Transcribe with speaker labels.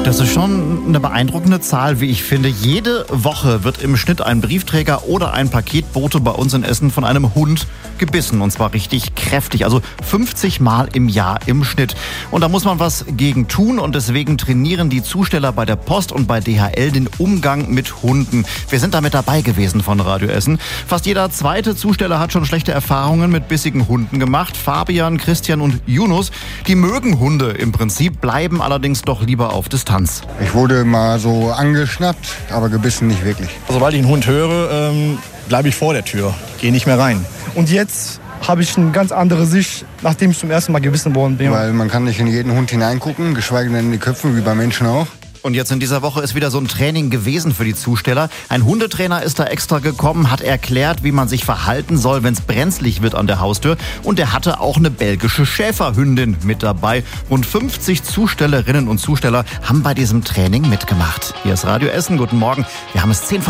Speaker 1: Das ist schon eine beeindruckende Zahl, wie ich finde. Jede Woche wird im Schnitt ein Briefträger oder ein Paketbote bei uns in Essen von einem Hund gebissen. Und zwar richtig kräftig. Also 50 Mal im Jahr im Schnitt. Und da muss man was gegen tun. Und deswegen trainieren die Zusteller bei der Post und bei DHL den Umgang mit Hunden. Wir sind damit dabei gewesen von Radio Essen. Fast jeder zweite Zusteller hat schon schlechte Erfahrungen mit bissigen Hunden gemacht. Fabian, Christian und Yunus, die mögen Hunde im Prinzip, bleiben allerdings doch lieber auf Distanz.
Speaker 2: Ich wurde mal so angeschnappt, aber gebissen nicht wirklich.
Speaker 3: Sobald ich einen Hund höre, bleibe ich vor der Tür, gehe nicht mehr rein.
Speaker 4: Und jetzt habe ich eine ganz andere Sicht, nachdem ich zum ersten Mal gebissen worden bin.
Speaker 2: Weil man kann nicht in jeden Hund hineingucken, geschweige denn in die Köpfe, wie bei Menschen auch.
Speaker 1: Und jetzt in dieser Woche ist wieder so ein Training gewesen für die Zusteller. Ein Hundetrainer ist da extra gekommen, hat erklärt, wie man sich verhalten soll, wenn es brenzlig wird an der Haustür. Und er hatte auch eine belgische Schäferhündin mit dabei. Rund 50 Zustellerinnen und Zusteller haben bei diesem Training mitgemacht. Hier ist Radio Essen. Guten Morgen. Wir haben es 10 vor